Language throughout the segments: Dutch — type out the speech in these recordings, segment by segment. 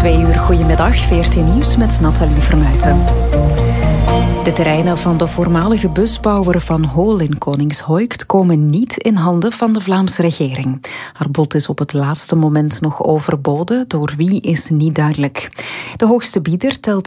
2 uur, goedemiddag. VRT Nieuws met Nathalie Vermuijten. De terreinen van de voormalige busbouwer Van Hool in Koningshoekt komen niet in handen van de Vlaamse regering. Haar bod is op het laatste moment nog overboden, door wie is niet duidelijk. De hoogste bieder telt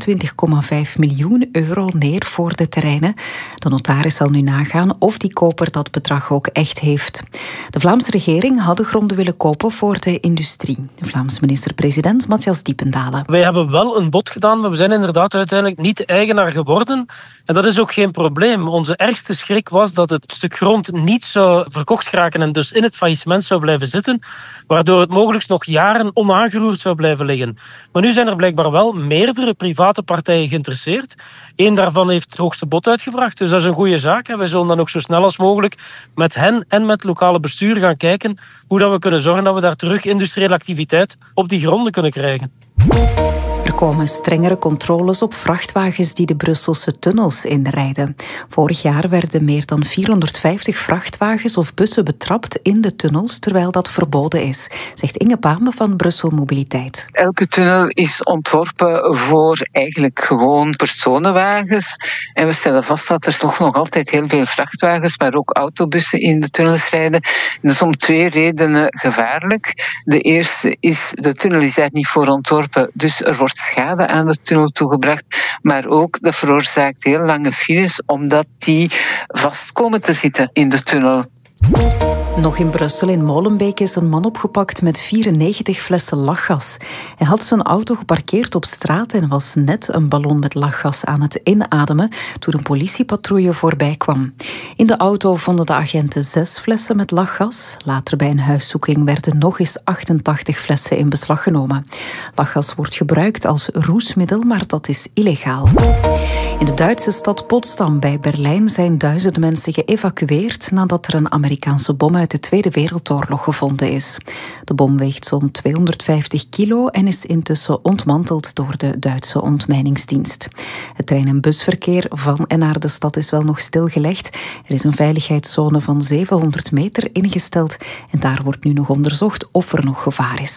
21,5 miljoen euro neer voor de terreinen. De notaris zal nu nagaan of die koper dat bedrag ook echt heeft. De Vlaamse regering had de gronden willen kopen voor de industrie. De Vlaamse minister-president Matthias Diependalen. Wij hebben wel een bod gedaan, maar we zijn inderdaad uiteindelijk niet eigenaar geworden. En dat is ook geen probleem. Onze ergste schrik was dat het stuk grond niet zou verkocht geraken en dus in het faillissement zou blijven zitten, waardoor het mogelijk nog jaren onaangeroerd zou blijven liggen. Maar nu zijn er blijkbaar wel meerdere private partijen geïnteresseerd. Eén daarvan heeft het hoogste bod uitgebracht, dus dat is een goede zaak. En wij zullen dan ook zo snel als mogelijk met hen en met het lokale bestuur gaan kijken hoe dat we kunnen zorgen dat we daar terug industriële activiteit op die gronden kunnen krijgen. Er komen strengere controles op vrachtwagens die de Brusselse tunnels inrijden. Vorig jaar werden meer dan 450 vrachtwagens of bussen betrapt in de tunnels, terwijl dat verboden is, zegt Inge Pame van Brussel Mobiliteit. Elke tunnel is ontworpen voor eigenlijk gewoon personenwagens. En we stellen vast dat er nog altijd heel veel vrachtwagens, maar ook autobussen in de tunnels rijden. En dat is om 2 redenen gevaarlijk. De eerste is, de tunnel is daar niet voor ontworpen, dus er wordt schade aan de tunnel toegebracht, maar ook dat veroorzaakt heel lange files, omdat die vast komen te zitten in de tunnel. Nog in Brussel, in Molenbeek, is een man opgepakt met 94 flessen lachgas. Hij had zijn auto geparkeerd op straat en was net een ballon met lachgas aan het inademen toen een politiepatrouille voorbij kwam. In de auto vonden de agenten 6 flessen met lachgas. Later bij een huiszoeking werden nog eens 88 flessen in beslag genomen. Lachgas wordt gebruikt als roesmiddel, maar dat is illegaal. In de Duitse stad Potsdam bij Berlijn zijn duizenden mensen geëvacueerd nadat er een Amerikaanse bom uit de Tweede Wereldoorlog gevonden is. De bom weegt zo'n 250 kilo en is intussen ontmanteld door de Duitse ontmijningsdienst. Het trein- en busverkeer van en naar de stad is wel nog stilgelegd. Er is een veiligheidszone van 700 meter ingesteld en daar wordt nu nog onderzocht of er nog gevaar is.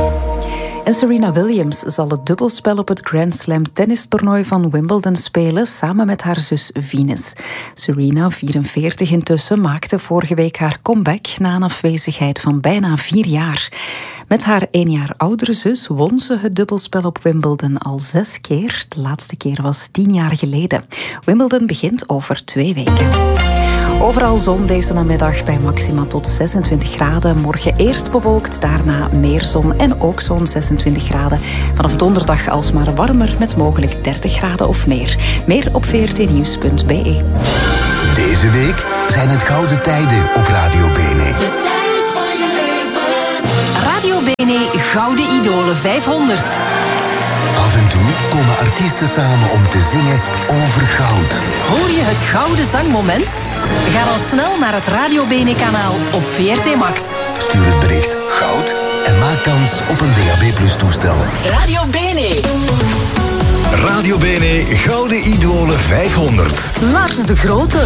En Serena Williams zal het dubbelspel op het Grand Slam tennistoernooi van Wimbledon spelen samen met haar zus Venus. Serena, 44 intussen, maakte vorige week haar comeback na een afwezigheid van bijna 4 jaar. Met haar 1 jaar oudere zus won ze het dubbelspel op Wimbledon al 6 keer. De laatste keer was 10 jaar geleden. Wimbledon begint over 2 weken. Overal zon deze namiddag bij maxima tot 26 graden. Morgen eerst bewolkt, daarna meer zon en ook zo'n 26 graden. Vanaf donderdag alsmaar warmer met mogelijk 30 graden of meer. Meer op vrtnieuws.be. Deze week zijn het gouden tijden op Radio Bene. De tijd van je leven. Radio Bene Gouden Idolen 500. Af en toe komen artiesten samen om te zingen over goud. Hoor je het gouden zangmoment? Ga dan snel naar het Radio Bene kanaal op VRT Max. Stuur het bericht goud en maak kans op een DAB+ toestel. Radio Bene. Radio Bene Gouden Idolen 500. Lars de Grote.